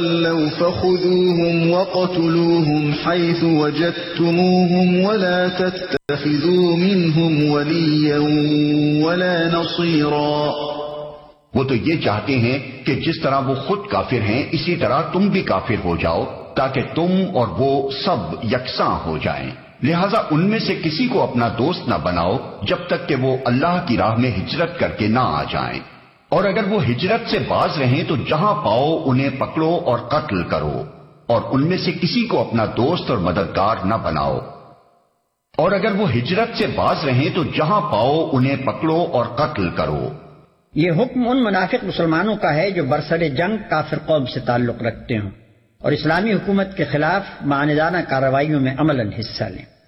تولوا فخذوهم وقتلوهم حيث وجدتموهم ولا تتخذوا منهم وليا ولا نصيرا। वो तो ये चाहते हैं कि जिस तरह वो खुद काफिर हैं इसी तरह तुम भी काफिर हो जाओ ताकि तुम और वो सब यकसां हो जाएं। लिहाजा उनमें से किसी को अपना दोस्त न बनाओ जब तक कि वो अल्लाह की राह में हिजरत करके ना आ जाएं। और अगर वो हिजरत से बाज रहें तो जहां पाओ उन्हें पकड़ो और कत्ल करो और उनमें से किसी को अपना दोस्त और मददगार न बनाओ। और अगर वो हिजरत से बाज रहें तो जहां पाओ उन्हें पकड़ो और कत्ल करो। ये हुक्म उन मुनाफिक मुसलमानों का है जो बरसरे जंग काफिर कौम से ताल्लुक रखते हों और इस्लामी हुकूमत के खिलाफ मानदाना कार्रवाइयों में अमलन हिस्सा लें।